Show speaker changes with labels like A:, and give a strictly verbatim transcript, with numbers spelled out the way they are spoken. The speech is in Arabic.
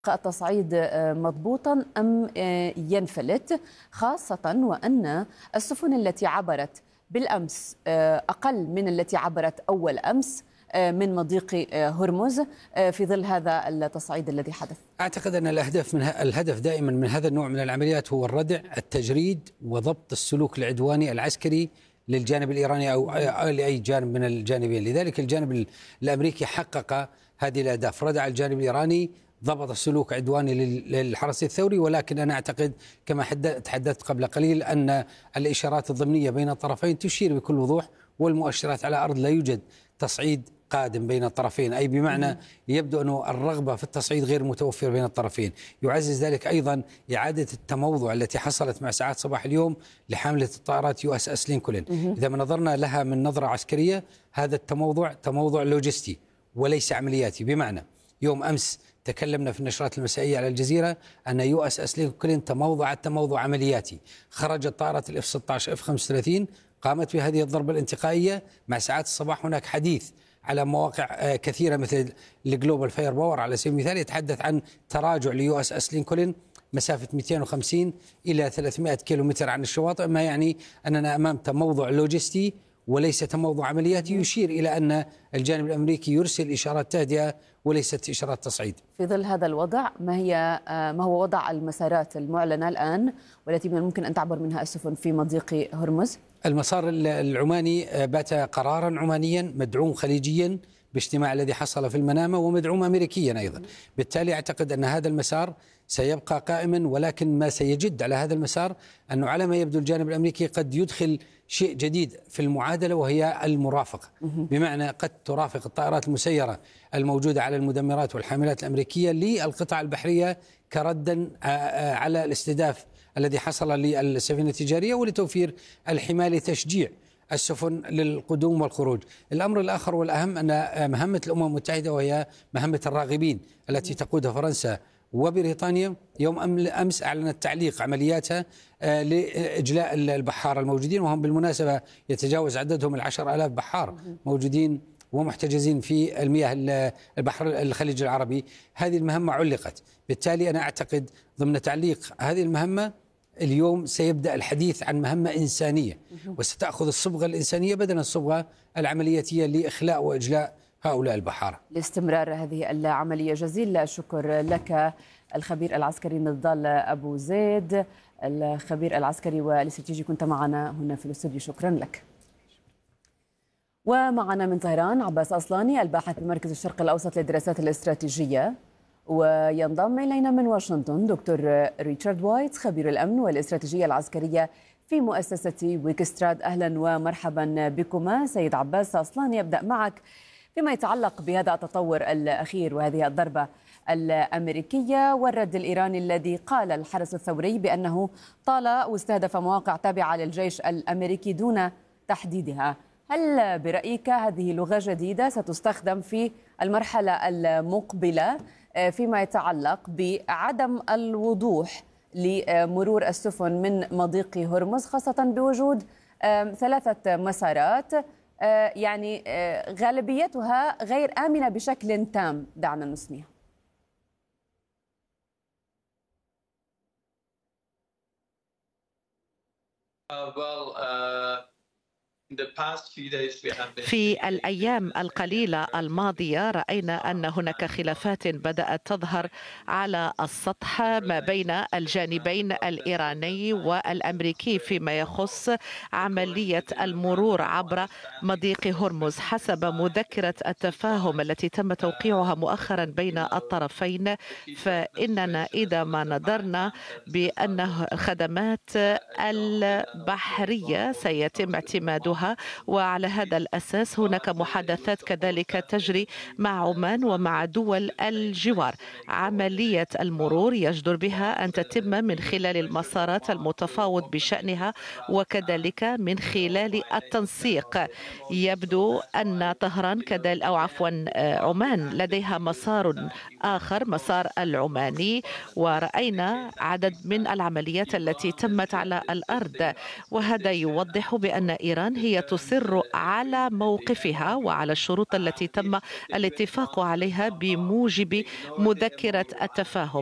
A: التصعيد مضبوطا أم ينفلت، خاصة وأن السفن التي عبرت بالأمس أقل من التي عبرت أول أمس من مضيق هرمز في ظل هذا التصعيد الذي حدث؟
B: أعتقد أن الهدف من الهدف دائما من هذا النوع من العمليات هو الردع، التجريد وضبط السلوك العدواني العسكري للجانب الإيراني أو لأي جانب من الجانبين. لذلك الجانب الأمريكي حقق هذه الأهداف، ردع الجانب الإيراني، ضبط السلوك عدواني للحرس الثوري. ولكن أنا أعتقد كما تحدثت قبل قليل أن الإشارات الضمنية بين الطرفين تشير بكل وضوح، والمؤشرات على أرض لا يوجد تصعيد قادم بين الطرفين، أي بمعنى يبدو أن الرغبة في التصعيد غير متوفرة بين الطرفين. يعزز ذلك أيضا إعادة التموضع التي حصلت مع ساعات صباح اليوم لحاملة الطائرات يو اس اس لينكولن. إذا ما نظرنا لها من نظرة عسكرية، هذا التموضع تموضع لوجستي وليس عملياتي. بمعنى يوم أمس تكلمنا في النشرات المسائية على الجزيرة أن يو اس اس لينكولن تموضعت تموضع عملياتي، خرجت طائرة الاف ستة عشر اف خمسة وثلاثين قامت بهذه الضربة الانتقائية مع ساعات الصباح. هناك حديث على مواقع كثيرة مثل الجلوبال فاير باور على سبيل المثال يتحدث عن تراجع ليو اس اس لينكولن مسافة مئتين وخمسين إلى ثلاثمئة كيلومتر عن الشواطئ، ما يعني أننا أمام تموضع لوجستي وليس تموضع عملياتي، يشير إلى أن الجانب الأمريكي يرسل إشارات تهدئة وليست إشارات تصعيد.
A: في ظل هذا الوضع، ما هي ما هو وضع المسارات المعلنة الآن والتي من الممكن أن تعبر منها السفن في مضيق هرمز؟
B: المسار العماني بات قرارا عمانيا مدعوم خليجيا باجتماع الذي حصل في المنامة ومدعوم أمريكيا أيضا. بالتالي أعتقد أن هذا المسار سيبقى قائما، ولكن ما سيجد على هذا المسار أنه على ما يبدو الجانب الأمريكي قد يدخل شيء جديد في المعادلة، وهي المرافقة. بمعنى قد ترافق الطائرات المسيرة الموجودة على المدمرات والحاملات الأمريكية للقطع البحرية كردا على الاستهداف الذي حصل للسفينة التجارية، ولتوفير الحماية لتشجيع السفن للقدوم والخروج. الأمر الآخر والأهم أن مهمة الأمم المتحدة وهي مهمة الراغبين التي تقودها فرنسا وبريطانيا يوم أمس أعلنت تعليق عملياتها لإجلاء البحار الموجودين، وهم بالمناسبة يتجاوز عددهم العشر آلاف بحار موجودين ومحتجزين في المياه البحر الخليج العربي. هذه المهمة علقت، بالتالي أنا أعتقد ضمن تعليق هذه المهمة اليوم سيبدأ الحديث عن مهمة إنسانية، وستأخذ الصبغة الإنسانية بدل الصبغة العملياتية لإخلاء وإجلاء هؤلاء البحارة.
A: لاستمرار هذه العملية جزيل الشكر لك الخبير العسكري نضال أبو زيد، الخبير العسكري والاستراتيجي، كنت معنا هنا في الاستوديو، شكرا لك. ومعنا من طهران عباس أصلاني الباحث بمركز الشرق الأوسط للدراسات الاستراتيجية، وينضم إلينا من واشنطن دكتور ريتشارد وايت خبير الأمن والاستراتيجية العسكرية في مؤسسة ويكستراد. أهلا ومرحبا بكما. سيد عباس أصلاني، يبدأ معك فيما يتعلق بهذا التطور الأخير وهذه الضربة الأمريكية والرد الإيراني الذي قال الحرس الثوري بأنه طال واستهدف مواقع تابعة للجيش الأمريكي دون تحديدها. هل برأيك هذه لغة جديدة ستستخدم في المرحلة المقبلة فيما يتعلق بعدم الوضوح لمرور السفن من مضيق هرمز، خاصة بوجود ثلاثة مسارات يعني غالبيتها غير آمنة بشكل تام؟ دعنا نسميها.
C: Uh, well, uh...
D: في الأيام القليلة الماضية رأينا أن هناك خلافات بدأت تظهر على السطح ما بين الجانبين الإيراني والأمريكي فيما يخص عملية المرور عبر مضيق هرمز. حسب مذكرة التفاهم التي تم توقيعها مؤخرا بين الطرفين، فإننا إذا ما نظرنا بأن الخدمات البحرية سيتم اعتمادها، وعلى هذا الأساس هناك محادثات كذلك تجري مع عمان ومع دول الجوار. عملية المرور يجدر بها أن تتم من خلال المسارات المتفاوض بشأنها وكذلك من خلال التنسيق. يبدو أن طهران كذلك أو عفوا عمان لديها مسار آخر، مسار العماني، ورأينا عدد من العمليات التي تمت على الأرض، وهذا يوضح بأن إيران هي هي تصر على موقفها وعلى الشروط التي تم الاتفاق عليها بموجب مذكرة التفاهم.